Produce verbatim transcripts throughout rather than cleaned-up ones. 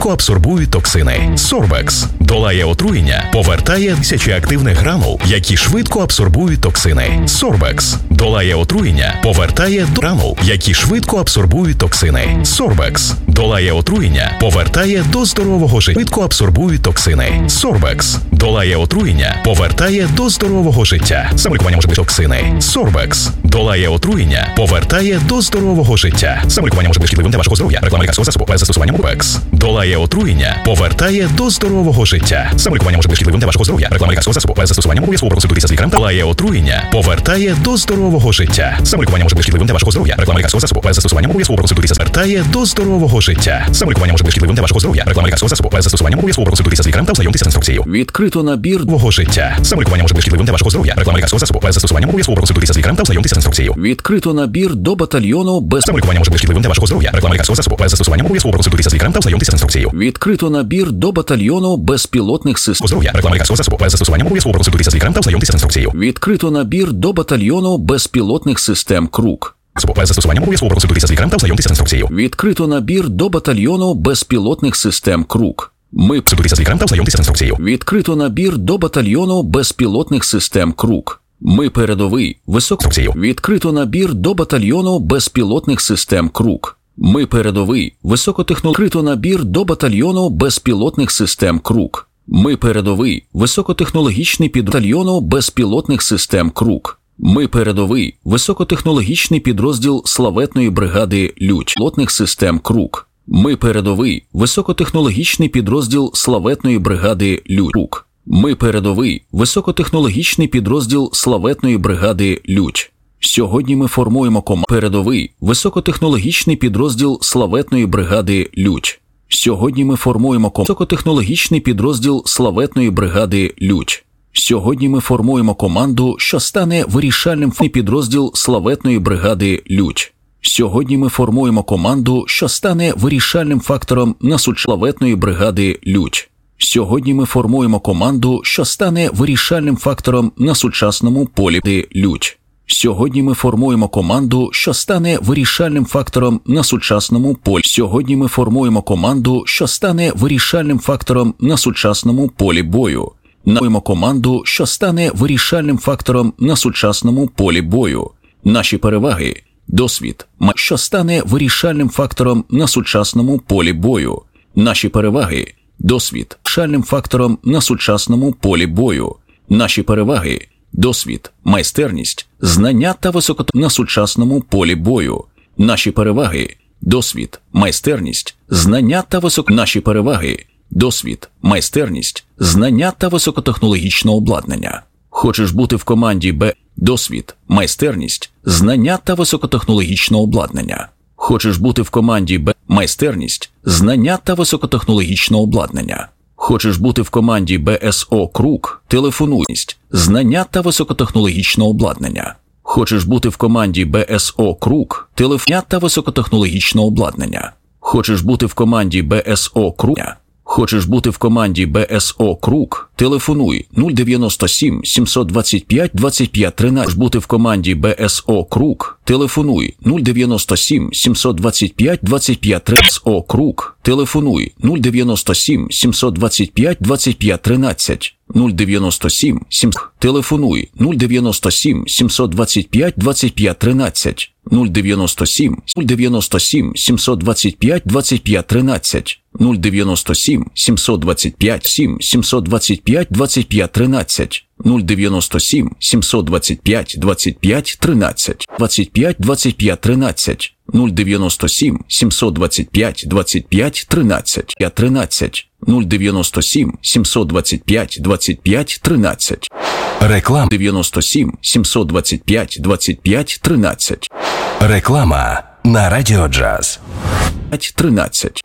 швидко абсорбують токсини. Сорбекс долає отруєння, повертає тисячі активних гранул, які швидко абсорбують токсини. Сорбекс долає отруєння, повертає до гранул, які швидко абсорбують токсини. Сорбекс долає отруєння, повертає до здорового життя, швидко абсорбують токсини. Сорбекс долає отруєння, повертає до здорового життя. Самолікування може бути токсини. Сорбекс долає отруєння, повертає до здорового життя. Самолікування може бути шкідливим для вашого здоров'я. Реклама лікарського засобу без застосування Сорбекс долає отруєння, повертає до здорового життя. Самолікування може бути шкідливим для вашого здоров'я. Реклама лікарського засобу без застосування обов'язково проконсультуйтеся з лікарем. Долає отруєння, повертає до здорового життя. Самолікування може бути шкідливим для вашого здоров'я. Реклама лікарського засобу без застосування обов'язково проконсультуйтеся. Повертає до здорового життя. Самолікування може бути шкідливим для вашого здоров'я. Реклама лікарського засобу без застосування обов'язково проконсультуйтеся з лікарем та ознайомтеся з інструкцією. Відкрито набір нового життя. Самолікування може бути шкідливим для вашого здоров'я. Реклама лікарського засобу без застосування обов'язково проконсультуйтеся з лікарем та ознайомтеся з інструкцією. Відкрито набір до батальйону без Самолікування може бути шкідливим для вашого здоров'я. Реклама лікарського засобу без застосування обов'язково проконсультуйтеся з лікарем та ознайомтеся з інструкцією. Відкрито набір до батальйону безпілотних систем. Здоров'я. Реклама лікарського засобу без застосування обов'язково проконсультуйтеся з лікарем та ознайомтеся з інструкцією. Відкрито набір до батальйону безпілотних систем Круг. Без застосування обов'язково проконсультуйтеся з лікарем та ознайомтеся з інструкцією. Відкрито набір до батальйону безпілотних систем Круг. Ми консультуйтеся з лікарем та ознайомтеся з інструкцією. Відкрито набір до батальйону безпілотних систем Круг. Ми передовий висок. Відкрито набір до батальйону безпілотних систем Круг. Ми передовий високотехнологічний. Відкрито набір до батальйону безпілотних систем Круг. Ми передовий високотехнологічний підрозділ безпілотних систем Круг. Ми передовий високотехнологічний підрозділ славетної бригади Людь пілотних систем Круг. Ми передовий високотехнологічний підрозділ славетної бригади Людь. Ми передовий високотехнологічний підрозділ славетної бригади Людь. Сьогодні ми формуємо команду передовий високотехнологічний підрозділ славетної бригади Людь. Сьогодні ми формуємо команду високотехнологічний підрозділ славетної бригади Людь. Сьогодні ми формуємо команду, що стане вирішальним підрозділ славетної бригади Людь. Сьогодні ми формуємо команду, що стане вирішальним фактором на славетної бригади Людь. Сьогодні ми формуємо команду, що стане вирішальним фактором на сучасному полі Людь. Сьогодні ми формуємо команду, що стане вирішальним фактором на сучасному полі. Сьогодні ми формуємо команду, що стане вирішальним фактором на сучасному полі бою. Формуємо команду, що стане вирішальним фактором на сучасному полі бою. Наші переваги – досвід, що стане вирішальним фактором на сучасному полі бою. Наші переваги – досвід, вирішальним фактором на сучасному полі бою. Наші переваги – досвід, майстерність, знання та високот на сучасному полі бою. Наші переваги – досвід, майстерність, знання та висок наші переваги – досвід, майстерність, знання та високотехнологічне обладнання. Хочеш бути в команді Б? Досвід, майстерність, знання та високотехнологічне обладнання. Хочеш бути в команді Б? Майстерність, знання та високотехнологічне обладнання. Хочеш бути в команді Б С О Круг? Телефонуй, знання та високотехнологічне обладнання. Хочеш бути в команді Б С О Круг? Телефонуй та високотехнологічне обладнання. Хочеш бути в команді Б С О Круг? Хочеш бути в команді Б С О Круг? Телефонуй нуль дев'яносто сім сімсот двадцять п'ять двадцять п'ять тринадцять. Хочеш бути в команді Б С О Круг? Телефонуй нуль дев'яносто сім сімсот двадцять п'ять двадцять п'ять тринадцять. О Круг? Телефонуй нуль дев'яносто сім сімсот двадцять п'ять двадцять п'ять тринадцять. нуль дев'яносто сім сімсот. Телефонуй нуль дев'яносто сім сімсот двадцять п'ять двадцять п'ять тринадцять. нуль дев'яносто сім нуль дев'яносто сім сімсот двадцять п'ять двадцять п'ять тринадцять. нуль дев'яносто сім сімсот двадцять п'ять сім сімсот двадцять п'ять двадцять п'ять тринадцять. нуль дев'яносто сім сімсот двадцять п'ять двадцять п'ять тринадцять. двадцять п'ять двадцять п'ять тринадцять. нуль дев'яносто сім сімсот двадцять п'ять двадцять п'ять тринадцять. тринадцять. нуль дев'яносто сім сімсот двадцять п'ять двадцять п'ять тринадцять. Реклама. дев'яносто сім сімсот двадцять п'ять двадцять п'ять тринадцять. Реклама на Радіо Джаз. тринадцять.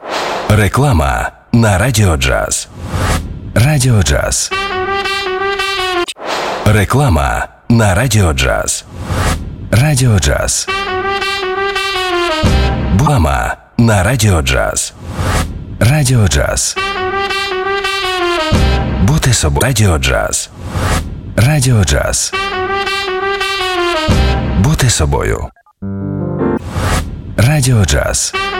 Реклама на Радіо Джаз. Радіо Джаз. Реклама на Радіо Джаз. Радіо Джаз. Реклама на Радіо Джаз. Радіо Джаз. Бути собою. Радіо Джаз. Радіо Джаз. Бути собою. Радіо Джаз.